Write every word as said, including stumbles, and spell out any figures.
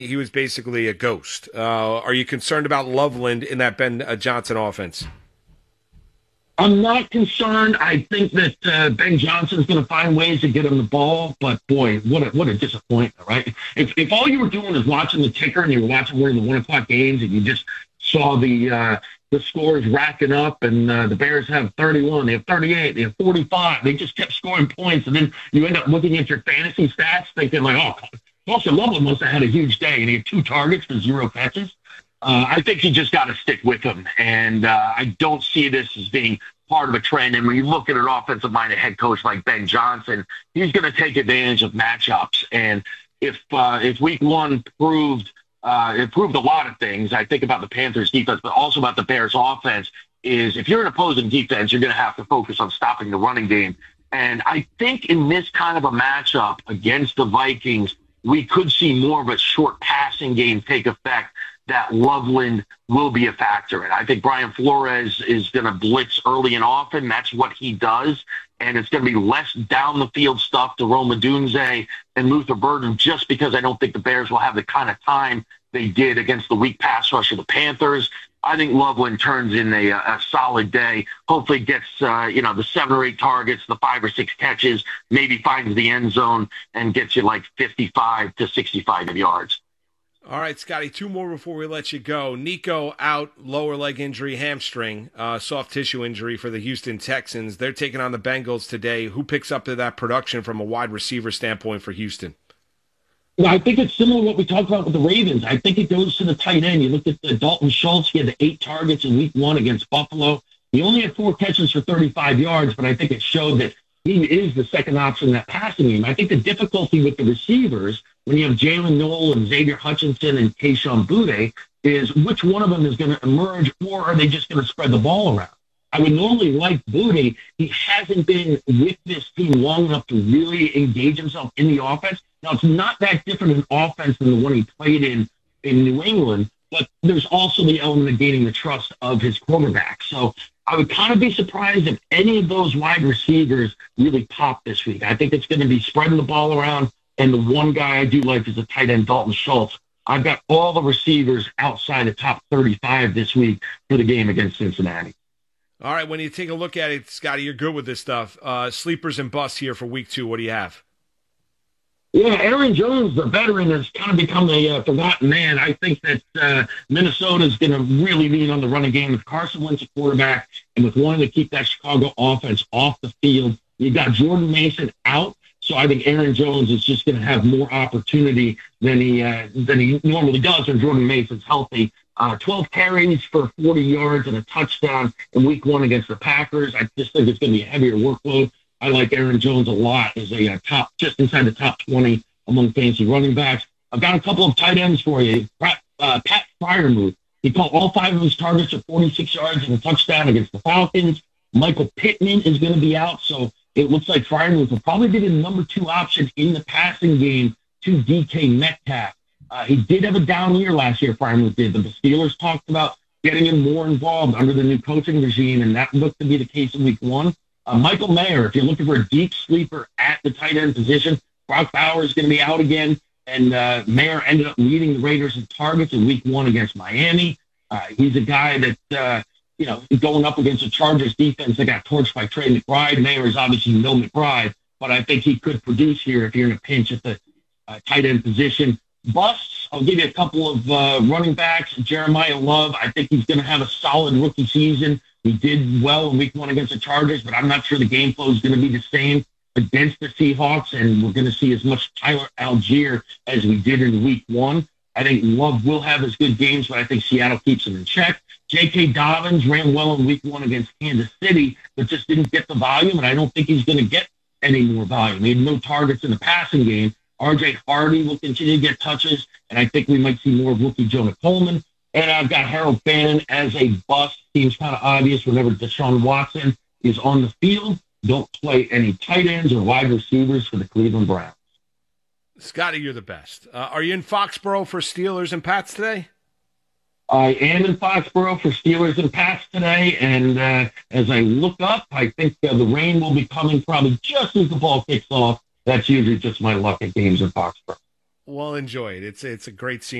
he was basically a ghost. Uh, are you concerned about Loveland in that Ben uh, Johnson offense? I'm not concerned. I think that uh, Ben Johnson's going to find ways to get him the ball, but boy, what a, what a disappointment, right? If if all you were doing is watching the ticker and you were watching one of the one o'clock games and you just saw the uh, the scores racking up and uh, the Bears have thirty-one, they have thirty-eight, they have forty-five, they just kept scoring points, and then you end up looking at your fantasy stats thinking like, oh, Austin Loveland must have had a huge day, and he had two targets for zero catches. Uh, I think you just got to stick with him, and uh, I don't see this as being part of a trend. And when you look at an offensive-minded head coach like Ben Johnson, he's going to take advantage of matchups. And if uh, if Week One proved uh, it proved a lot of things, I think about the Panthers' defense, but also about the Bears' offense. Is if you're an opposing defense, you're going to have to focus on stopping the running game. And I think in this kind of a matchup against the Vikings, we could see more of a short passing game take effect that Loveland will be a factor in. I think Brian Flores is going to blitz early and often. That's what he does. And it's going to be less down-the-field stuff to Roma Dunze and Luther Burden, just because I don't think the Bears will have the kind of time they did against the weak pass rush of the Panthers. I think Loveland turns in a, a solid day, hopefully gets uh, you know the seven or eight targets, the five or six catches, maybe finds the end zone and gets you like fifty-five to sixty-five yards. All right, Scotty, two more before we let you go. Nico out, lower leg injury, hamstring, uh, soft tissue injury for the Houston Texans. They're taking on the Bengals today. Who picks up to that production from a wide receiver standpoint for Houston? Well, I think it's similar to what we talked about with the Ravens. I think it goes to the tight end. You look at the Dalton Schultz. He had the eight targets in week one against Buffalo. He only had four catches for thirty-five yards, but I think it showed that he is the second option in that passing game. I think the difficulty with the receivers, when you have Jalen Noel and Xavier Hutchinson and Kayshon Boutte, is which one of them is going to emerge, or are they just going to spread the ball around? I would normally like Boutte. He hasn't been with this team long enough to really engage himself in the offense. Now, it's not that different an offense than the one he played in in New England, but there's also the element of gaining the trust of his quarterback. So I would kind of be surprised if any of those wide receivers really pop this week. I think it's going to be spreading the ball around, and the one guy I do like is the tight end, Dalton Schultz. I've got all the receivers outside the top thirty-five this week for the game against Cincinnati. All right, when you take a look at it, Scotty, you're good with this stuff. Uh, sleepers and busts here for week two. What do you have? Yeah, Aaron Jones, the veteran, has kind of become a uh, forgotten man. I think that uh, Minnesota is going to really lean on the running game with Carson Wentz at quarterback and with wanting to keep that Chicago offense off the field. You got Jordan Mason out, so I think Aaron Jones is just going to have more opportunity than he uh, than he normally does when Jordan Mason's healthy. Uh, twelve carries for forty yards and a touchdown in week one against the Packers. I just think it's going to be a heavier workload. I like Aaron Jones a lot as a uh, top, just inside the top twenty among fantasy running backs. I've got a couple of tight ends for you. Pat, uh, Pat Freiermuth, he caught all five of his targets for forty-six yards and a touchdown against the Falcons. Michael Pittman is going to be out, so it looks like Freiermuth will probably be the number two option in the passing game to D K Metcalf. Uh, he did have a down year last year, Freiermuth did, but the Steelers talked about getting him more involved under the new coaching regime, and that looked to be the case in week one. Uh, Michael Mayer, if you're looking for a deep sleeper at the tight end position, Brock Bowers is going to be out again, and uh, Mayer ended up leading the Raiders in targets in week one against Miami. Uh, he's a guy that, uh, you know, going up against the Chargers defense that got torched by Trey McBride. Mayer is obviously no McBride, but I think he could produce here if you're in a pinch at the uh, tight end position. Busts, I'll give you a couple of uh, running backs. Jeremiah Love, I think he's going to have a solid rookie season. He did well in week one against the Chargers, but I'm not sure the game flow is going to be the same against the Seahawks, and we're going to see as much Tyler Algier as we did in week one. I think Love will have his good games, but I think Seattle keeps him in check. J K. Dobbins ran well in week one against Kansas City, but just didn't get the volume, and I don't think he's going to get any more volume. He had no targets in the passing game. R J. Hardy will continue to get touches, and I think we might see more of rookie Jonah Coleman. And I've got Harold Bannon as a bust. Seems kind of obvious whenever Deshaun Watson is on the field. Don't play any tight ends or wide receivers for the Cleveland Browns. Scotty, you're the best. Uh, are you in Foxborough for Steelers and Pats today? I am in Foxborough for Steelers and Pats today, and uh, as I look up, I think uh, the rain will be coming probably just as the ball kicks off. That's usually just my luck at games in Foxborough. Well, enjoy it. It's it's a great scene.